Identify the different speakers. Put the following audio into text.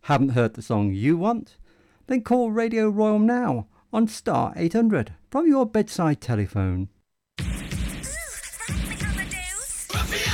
Speaker 1: Haven't heard the song you want? Then call Radio Royal now on star 800 from your bedside telephone.